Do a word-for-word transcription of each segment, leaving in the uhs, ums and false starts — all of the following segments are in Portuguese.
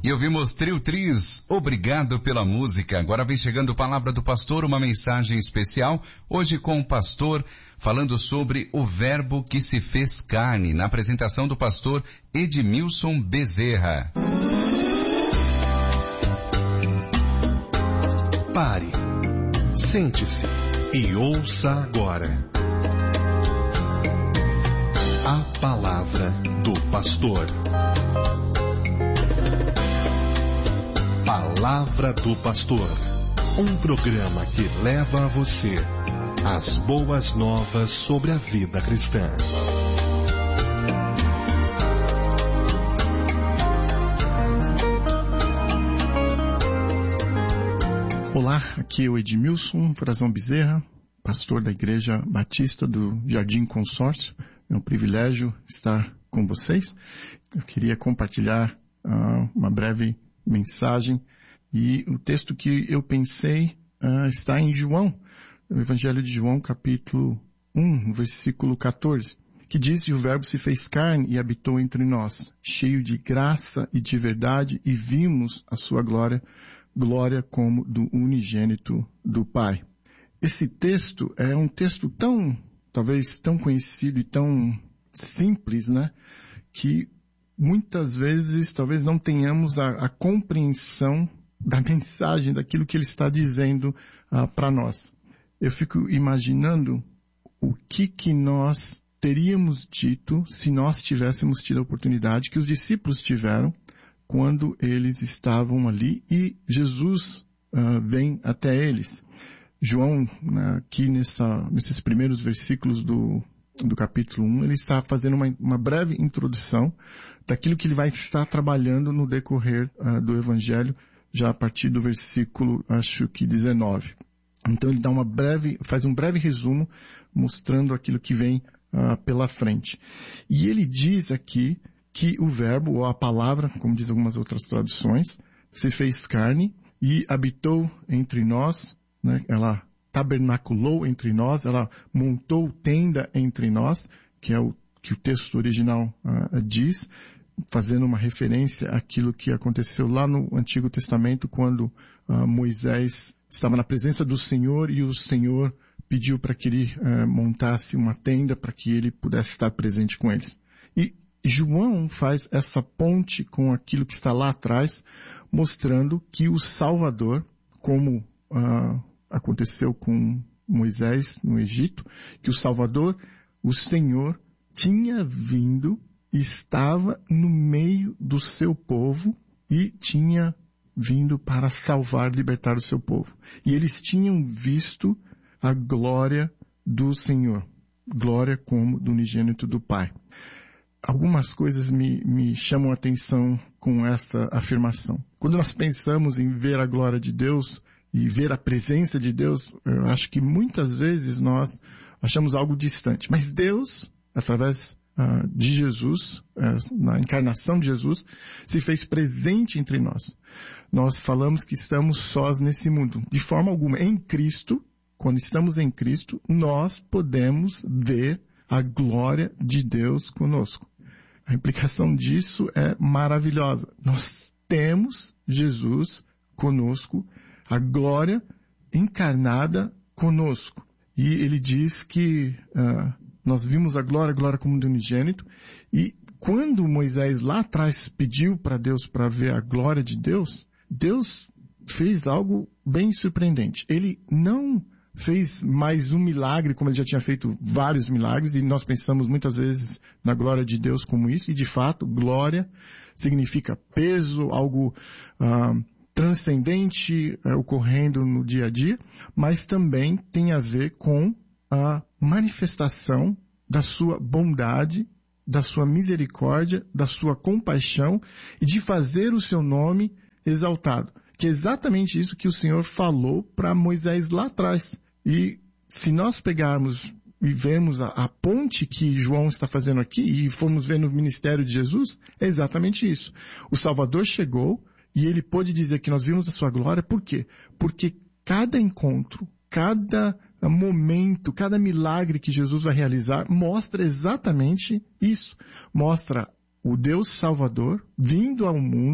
E ouvimos Trio Tris, obrigado pela música. Agora vem chegando a Palavra do Pastor, uma mensagem especial, hoje com o pastor, falando sobre o verbo que se fez carne, na apresentação do pastor Edmilson Bezerra. Pare, sente-se e ouça agora a Palavra do Pastor. Palavra do Pastor, um programa que leva a você as boas novas sobre a vida cristã. Olá, aqui é o Edmilson Frazão Bezerra, pastor da Igreja Batista do Jardim Consórcio. É um privilégio estar com vocês. Eu queria compartilhar uh, uma breve mensagem, e o texto que eu pensei uh, está em João, no Evangelho de João, capítulo um, versículo catorze, que diz: "E o verbo se fez carne e habitou entre nós, cheio de graça e de verdade, e vimos a sua glória, glória como do unigênito do Pai." Esse texto é um texto tão, talvez tão conhecido e tão simples, né, que muitas vezes talvez não tenhamos a, a compreensão da mensagem, daquilo que ele está dizendo uh, para nós. Eu fico imaginando o que que nós teríamos dito se nós tivéssemos tido a oportunidade que os discípulos tiveram quando eles estavam ali e Jesus uh, vem até eles. João, uh, aqui nessa, nesses primeiros versículos do do capítulo um, ele está fazendo uma, uma breve introdução daquilo que ele vai estar trabalhando no decorrer uh, do Evangelho, já a partir do versículo, acho que dezenove. Então ele dá uma breve, faz um breve resumo, mostrando aquilo que vem uh, pela frente. E ele diz aqui que o verbo, ou a palavra, como diz algumas outras traduções, se fez carne e habitou entre nós, né? Ela tabernaculou entre nós, ela montou tenda entre nós, que é o que o texto original uh, diz, fazendo uma referência àquilo que aconteceu lá no Antigo Testamento, quando uh, Moisés estava na presença do Senhor e o Senhor pediu para que ele uh, montasse uma tenda para que ele pudesse estar presente com eles. E João faz essa ponte com aquilo que está lá atrás, mostrando que o Salvador, como uh, aconteceu com Moisés no Egito, que o Salvador, o Senhor, tinha vindo, estava no meio do seu povo e tinha vindo para salvar, libertar o seu povo. E eles tinham visto a glória do Senhor, glória como do unigênito do Pai. Algumas coisas me, me chamam a atenção com essa afirmação. Quando nós pensamos em ver a glória de Deus e ver a presença de Deus, eu acho que muitas vezes nós achamos algo distante. Mas Deus, através uh, de Jesus, uh, na encarnação de Jesus, se fez presente entre nós. Nós falamos que estamos sós nesse mundo. De forma alguma, em Cristo, quando estamos em Cristo, nós podemos ver a glória de Deus conosco. A implicação disso é maravilhosa. Nós temos Jesus conosco, a glória encarnada conosco. E ele diz que uh, nós vimos a glória, a glória como do unigênito. E quando Moisés lá atrás pediu para Deus para ver a glória de Deus, Deus fez algo bem surpreendente. Ele não fez mais um milagre, como ele já tinha feito vários milagres, e nós pensamos muitas vezes na glória de Deus como isso, e de fato, glória significa peso, algo uh, transcendente é, ocorrendo no dia a dia, mas também tem a ver com a manifestação da sua bondade, da sua misericórdia, da sua compaixão e de fazer o seu nome exaltado. Que é exatamente isso que o Senhor falou para Moisés lá atrás. E se nós pegarmos e vermos a, a ponte que João está fazendo aqui e formos ver no ministério de Jesus, é exatamente isso. O Salvador chegou e ele pôde dizer que nós vimos a sua glória. Por quê? Porque cada encontro, cada momento, cada milagre que Jesus vai realizar mostra exatamente isso. Mostra o Deus Salvador vindo ao mundo,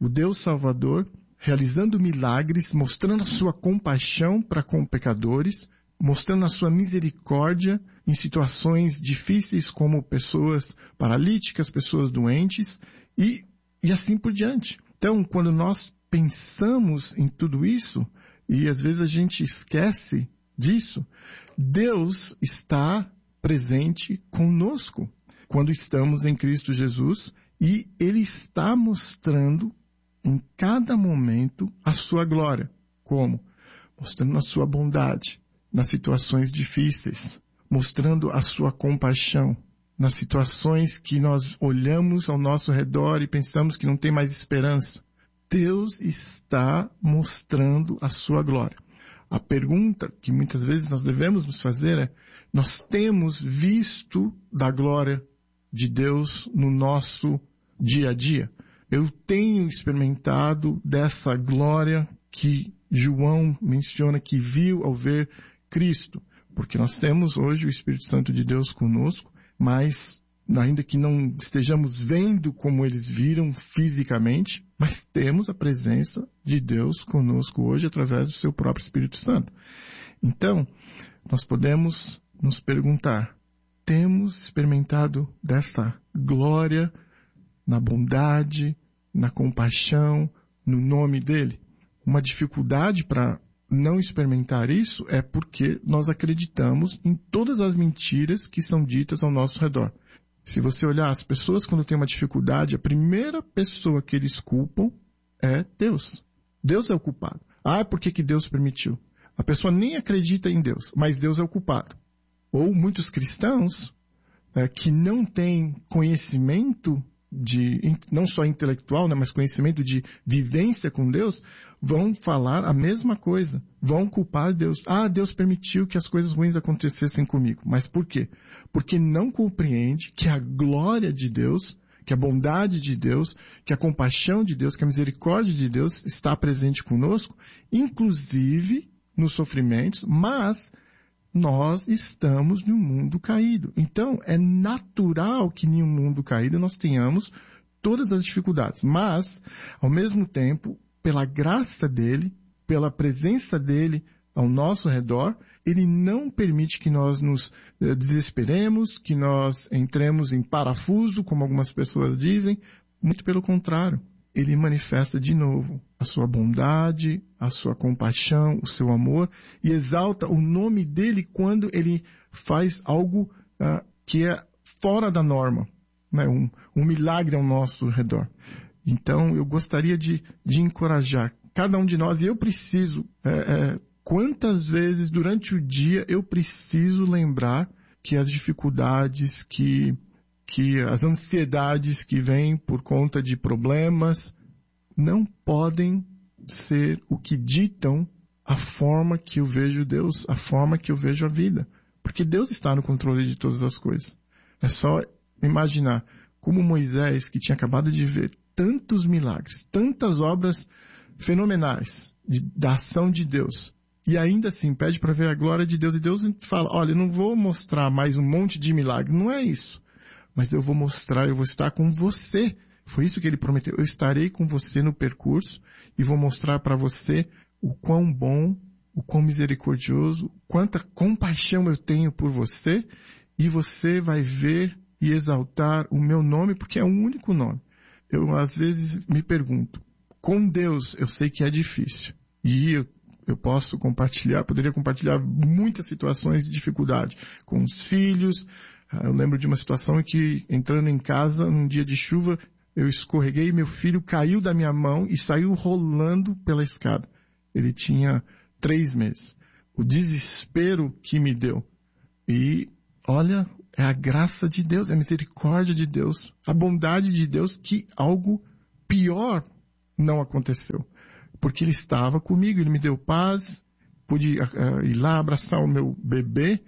o Deus Salvador, realizando milagres, mostrando a sua compaixão para com pecadores, mostrando a sua misericórdia em situações difíceis como pessoas paralíticas, pessoas doentes e, e assim por diante. Então, quando nós pensamos em tudo isso, e às vezes a gente esquece disso, Deus está presente conosco quando estamos em Cristo Jesus e Ele está mostrando em cada momento a sua glória. Como? Mostrando a sua bondade nas situações difíceis, mostrando a sua compaixão nas situações que nós olhamos ao nosso redor e pensamos que não tem mais esperança. Deus está mostrando a sua glória. A pergunta que muitas vezes nós devemos nos fazer é, nós temos visto da glória de Deus no nosso dia a dia? Eu tenho experimentado dessa glória que João menciona que viu ao ver Cristo, porque nós temos hoje o Espírito Santo de Deus conosco, mas ainda que não estejamos vendo como eles viram fisicamente, mas temos a presença de Deus conosco hoje através do seu próprio Espírito Santo. Então, nós podemos nos perguntar, temos experimentado dessa glória na bondade, na compaixão, no nome dele? Uma dificuldade para não experimentar isso é porque nós acreditamos em todas as mentiras que são ditas ao nosso redor. Se você olhar as pessoas quando tem uma dificuldade, a primeira pessoa que eles culpam é Deus. Deus é o culpado. Ah, por que que Deus permitiu? A pessoa nem acredita em Deus, mas Deus é o culpado. Ou muitos cristãos é, que não têm conhecimento de, não só intelectual, né, mas conhecimento de vivência com Deus, vão falar a mesma coisa. Vão culpar Deus. Ah, Deus permitiu que as coisas ruins acontecessem comigo. Mas por quê? Porque não compreende que a glória de Deus, que a bondade de Deus, que a compaixão de Deus, que a misericórdia de Deus está presente conosco, inclusive nos sofrimentos, mas nós estamos num mundo caído. Então, é natural que em um mundo caído nós tenhamos todas as dificuldades. Mas, ao mesmo tempo, pela graça dele, pela presença dele ao nosso redor, ele não permite que nós nos desesperemos, que nós entremos em parafuso, como algumas pessoas dizem. Muito pelo contrário. Ele manifesta de novo a sua bondade, a sua compaixão, o seu amor, e exalta o nome dele quando ele faz algo uh, que é fora da norma, né? um, um milagre ao nosso redor. Então, eu gostaria de, de encorajar cada um de nós, e eu preciso, é, é, quantas vezes durante o dia eu preciso lembrar que as dificuldades, que... que as ansiedades que vêm por conta de problemas não podem ser o que ditam a forma que eu vejo Deus, a forma que eu vejo a vida. Porque Deus está no controle de todas as coisas. É só imaginar como Moisés, que tinha acabado de ver tantos milagres, tantas obras fenomenais de, da ação de Deus, e ainda assim pede para ver a glória de Deus, e Deus fala, olha, eu não vou mostrar mais um monte de milagre, não é isso. Mas eu vou mostrar, eu vou estar com você. Foi isso que ele prometeu. Eu estarei com você no percurso e vou mostrar para você o quão bom, o quão misericordioso, quanta compaixão eu tenho por você, e você vai ver e exaltar o meu nome, porque é o único nome. Eu às vezes me pergunto, com Deus eu sei que é difícil. E eu, eu posso compartilhar, poderia compartilhar muitas situações de dificuldade com os filhos. Eu lembro de uma situação em que, entrando em casa, num dia de chuva, eu escorreguei e meu filho caiu da minha mão e saiu rolando pela escada. Ele tinha três meses. O desespero que me deu. E, olha, é a graça de Deus, é a misericórdia de Deus, a bondade de Deus, que algo pior não aconteceu. Porque Ele estava comigo, Ele me deu paz, pude uh, ir lá abraçar o meu bebê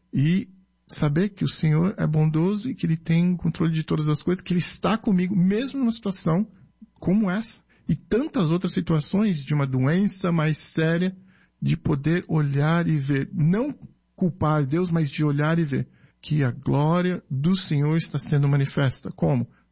e saber que o Senhor é bondoso e que Ele tem controle de todas as coisas, que Ele está comigo, mesmo numa situação como essa. E tantas outras situações de uma doença mais séria, de poder olhar e ver, não culpar Deus, mas de olhar e ver que a glória do Senhor está sendo manifesta. Como?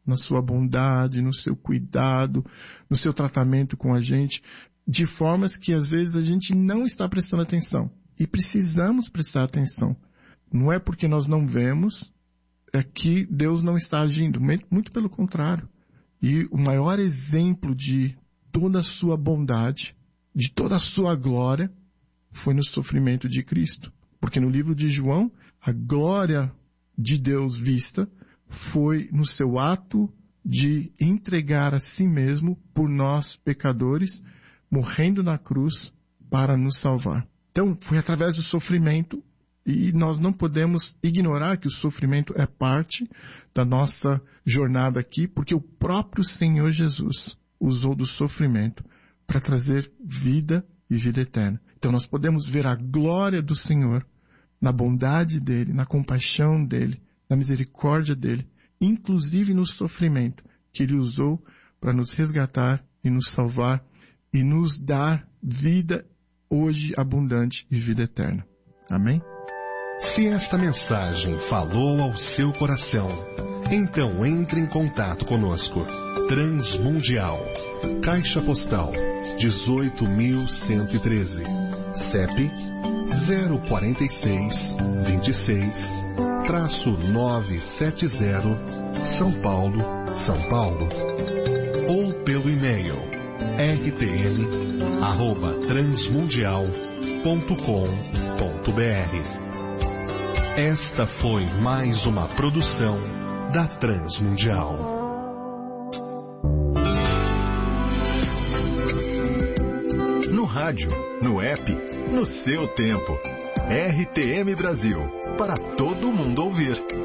na sua bondade, no seu cuidado, no seu tratamento com a gente, de formas que às vezes a gente não está prestando atenção. E precisamos prestar atenção. Não é porque nós não vemos é que Deus não está agindo, muito pelo contrário. E o maior exemplo de toda a sua bondade, de toda a sua glória, foi no sofrimento de Cristo. Porque no livro de João, a glória de Deus vista foi no seu ato de entregar a si mesmo por nós pecadores, morrendo na cruz para nos salvar. Então, foi através do sofrimento, e nós não podemos ignorar que o sofrimento é parte da nossa jornada aqui, porque o próprio Senhor Jesus usou do sofrimento para trazer vida e vida eterna. Então nós podemos ver a glória do Senhor na bondade dele, na compaixão dele, na misericórdia dele, inclusive no sofrimento que ele usou para nos resgatar e nos salvar e nos dar vida hoje abundante e vida eterna. Amém? Se esta mensagem falou ao seu coração, então entre em contato conosco. Transmundial, Caixa Postal dezoito mil cento e treze, C E P zero quatro seis, vinte e seis, novecentos e setenta, São Paulo, São Paulo. Ou pelo e-mail r t m arroba transmundial ponto com ponto b r. Esta foi mais uma produção da Transmundial. No rádio, no app, no seu tempo. R T M Brasil, para todo mundo ouvir.